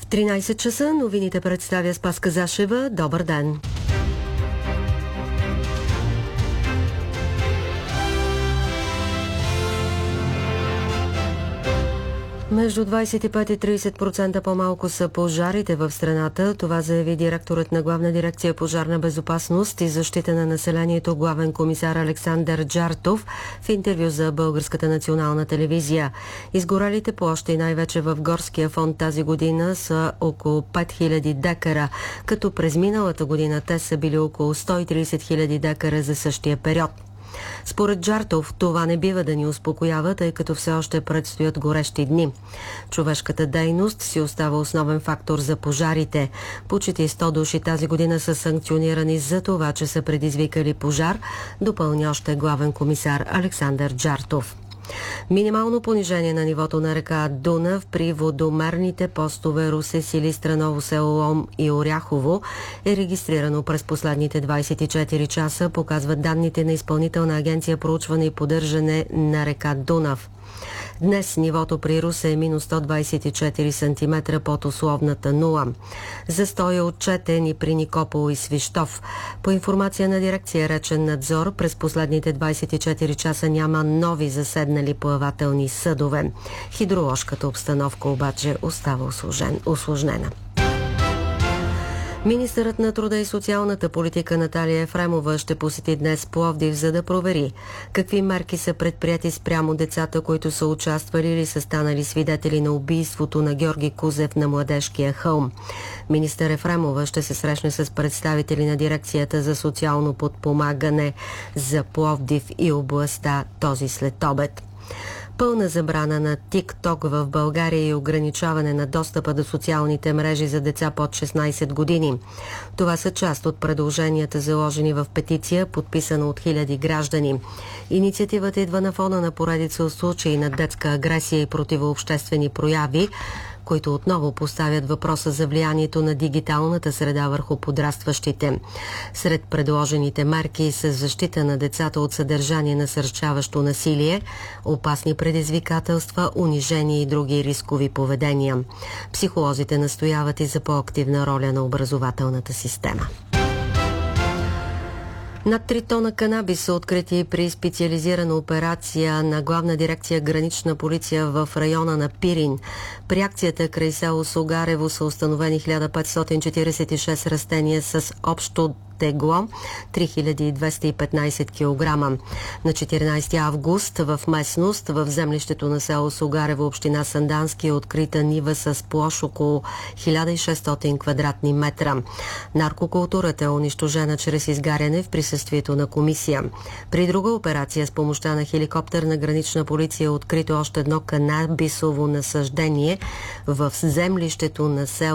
13 часа новините представя Спаска Зашева. Добър ден! Между 25 и 30% по-малко са пожарите в страната. Това заяви директорът на Главна дирекция пожарна безопасност и защита на населението главен комисар Александър Джартов в интервю за Българската национална телевизия. Изгорелите площи, най-вече в горския фонд тази година, са около 5000 декара, като през миналата година те са били около 130 000 декара за същия период. Според Джартов, това не бива да ни успокоява, тъй като все още предстоят горещи дни. Човешката дейност си остава основен фактор за пожарите. Почти 100 души тази година са санкционирани за това, че са предизвикали пожар, допълня още главен комисар Александър Джартов. Минимално понижение на нивото на река Дунав при водомерните постове Русе, Силистра, Ново село Лом и Оряхово е регистрирано през последните 24 часа, показват данните на Изпълнителна агенция проучване и поддържане на река Дунав. Днес нивото при Русе е минус 124 см под условната нула. Застой е отчетен и при Никопол и Свищов. По информация на дирекция Речен надзор, през последните 24 часа няма нови заседнали плавателни съдове. Хидроложката обстановка обаче остава усложнена. Министърът на труда и социалната политика Наталия Ефремова ще посети днес Пловдив, за да провери какви мерки са предприяти спрямо децата, които са участвали или са станали свидетели на убийството на Георги Кузев на Младежкия хълм. Министър Ефремова ще се срещне с представители на дирекцията за социално подпомагане за Пловдив и областта този следобед. Пълна забрана на ТикТок в България и ограничаване на достъпа до социалните мрежи за деца под 16 години. Това са част от предложенията, заложени в петиция, подписана от хиляди граждани. Инициативата идва на фона на поредица от случаи на детска агресия и противообществени прояви, които отново поставят въпроса за влиянието на дигиталната среда върху подрастващите. Сред предложените мерки са защита на децата от съдържание насърчаващо насилие, опасни предизвикателства, унижение и други рискови поведения. Психолозите настояват и за по-активна роля на образователната система. Над 3 тона канабис са открити при специализирана операция на Главна дирекция Гранична полиция в района на Пирин. При акцията край село Сугарево са установени 1546 растения с общо тегло 3215 кг. На 14 август в местност в землището на село Сугарево, община Сандански, е открита нива с площ около 1600 квадратни метра. Наркокултурата е унищожена чрез изгаряне в присъствието на комисия. При друга операция с помощта на хеликоптер на Гранична полиция е открито още едно канабисово насаждение в землището на село